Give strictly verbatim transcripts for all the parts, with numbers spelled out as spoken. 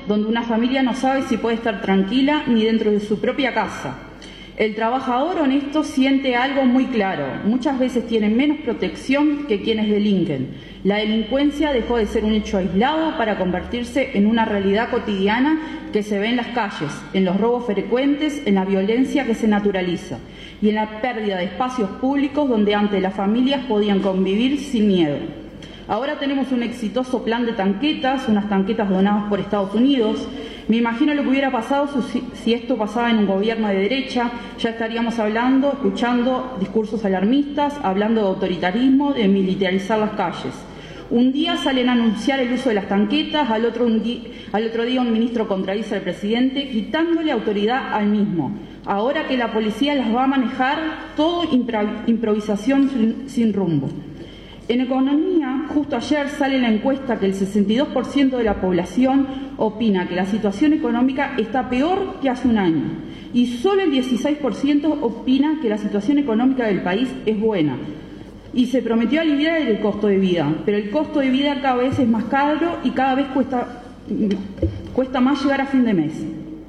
donde una familia no sabe si puede estar tranquila ni dentro de su propia casa. El trabajador honesto siente algo muy claro: muchas veces tienen menos protección que quienes delinquen. La delincuencia dejó de ser un hecho aislado para convertirse en una realidad cotidiana que se ve en las calles, en los robos frecuentes, en la violencia que se naturaliza y en la pérdida de espacios públicos donde antes las familias podían convivir sin miedo. Ahora tenemos un exitoso plan de tanquetas, unas tanquetas donadas por Estados Unidos. Me imagino lo que hubiera pasado si, si esto pasaba en un gobierno de derecha. Ya estaríamos hablando, escuchando discursos alarmistas, hablando de autoritarismo, de militarizar las calles. Un día salen a anunciar el uso de las tanquetas, al otro, un día, al otro día un ministro contradice al presidente, quitándole autoridad al mismo. Ahora que la policía las va a manejar, todo improvisación sin, sin rumbo. En economía, justo ayer sale la encuesta que el sesenta y dos por ciento de la población opina que la situación económica está peor que hace un año y solo el dieciséis por ciento opina que la situación económica del país es buena. Y se prometió aliviar el costo de vida, pero el costo de vida cada vez es más caro y cada vez cuesta, cuesta más llegar a fin de mes.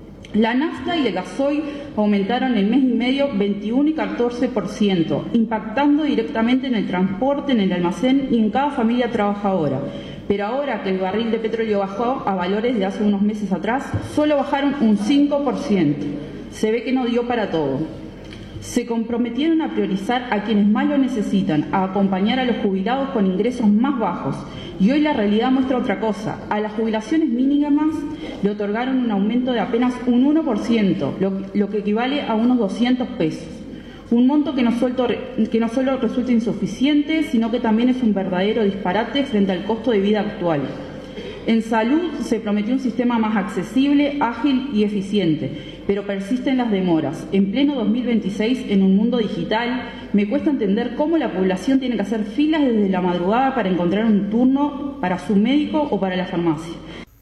La nafta y el gasoil aumentaron en mes y medio veintiuno y catorce por ciento, impactando directamente en el transporte, en el almacén y en cada familia trabajadora. Pero ahora que el barril de petróleo bajó a valores de hace unos meses atrás, solo bajaron un cinco por ciento. Se ve que no dio para todo. Se comprometieron a priorizar a quienes más lo necesitan, a acompañar a los jubilados con ingresos más bajos. Y hoy la realidad muestra otra cosa. A las jubilaciones mínimas le otorgaron un aumento de apenas un uno por ciento, lo, lo que equivale a unos doscientos pesos. Un monto que no, suelto, que no solo resulta insuficiente, sino que también es un verdadero disparate frente al costo de vida actual. En salud se prometió un sistema más accesible, ágil y eficiente, pero persisten las demoras. En pleno dos mil veintiséis, en un mundo digital, me cuesta entender cómo la población tiene que hacer filas desde la madrugada para encontrar un turno para su médico o para la farmacia.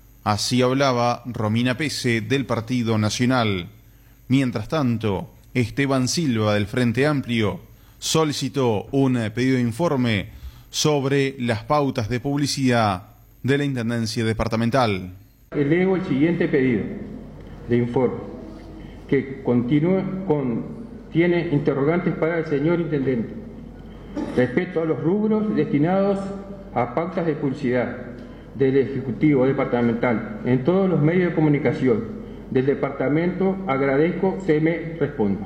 Así hablaba Romina Pese del Partido Nacional. Mientras tanto, Esteban Silva del Frente Amplio solicitó un pedido de informe sobre las pautas de publicidad de la Intendencia Departamental. Elego el siguiente pedido de informe, que continúe con, tiene interrogantes para el señor Intendente respecto a los rubros destinados a pautas de publicidad del Ejecutivo Departamental en todos los medios de comunicación del Departamento. Agradezco se me responda.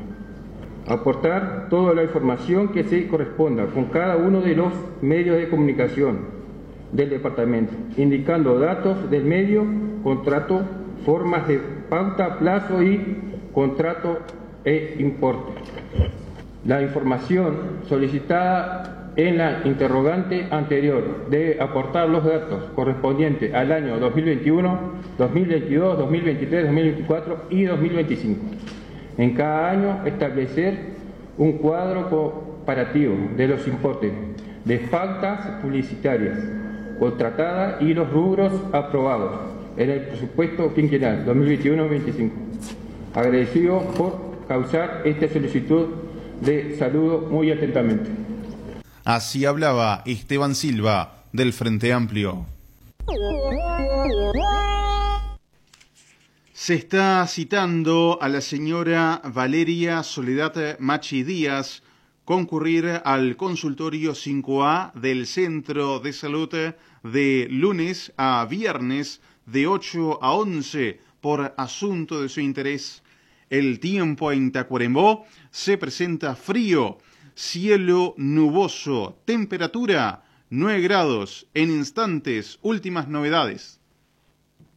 Aportar toda la información que se corresponda con cada uno de los medios de comunicación del departamento, indicando datos del medio, contrato, formas de pauta, plazo y contrato e importe. La información solicitada en la interrogante anterior debe aportar los datos correspondientes al año dos mil veintiuno, dos mil veintidós, dos mil veintitrés, dos mil veinticuatro y dos mil veinticinco. En cada año establecer un cuadro comparativo de los importes de pautas publicitarias contratada y los rubros aprobados en el presupuesto quinquenal dos mil veintiuno veinticinco. Agradecido por causar esta solicitud de saludo muy atentamente. Así hablaba Esteban Silva del Frente Amplio. Se está citando a la señora Valeria Soledad Machi Díaz concurrir al consultorio cinco A del Centro de Salud de lunes a viernes de ocho a once por asunto de su interés. El tiempo en Tacuarembó se presenta frío, cielo nuboso, temperatura nueve grados. En instantes, últimas novedades.